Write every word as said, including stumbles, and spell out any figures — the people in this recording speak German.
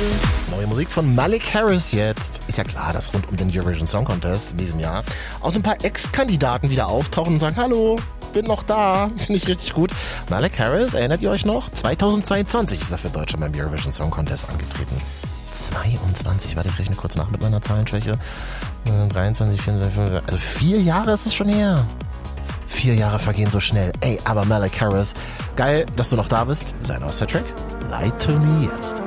Neue Musik von Malik Harris jetzt. Ist ja klar, dass rund um den Eurovision Song Contest in diesem Jahr auch so ein paar Ex-Kandidaten wieder auftauchen und sagen, hallo, bin noch da. Finde ich richtig gut. Malik Harris, erinnert ihr euch noch? zweitausendzweiundzwanzig ist er für Deutschland beim Eurovision Song Contest angetreten. zweiundzwanzig, warte, ich rechne kurz nach mit meiner Zahlenschwäche. dreiundzwanzig, vierundzwanzig, fünfundzwanzig, also vier Jahre ist es schon her. Vier Jahre vergehen so schnell. Ey, aber Malik Harris, geil, dass du noch da bist. Sein neuester Track, Lie to Me jetzt.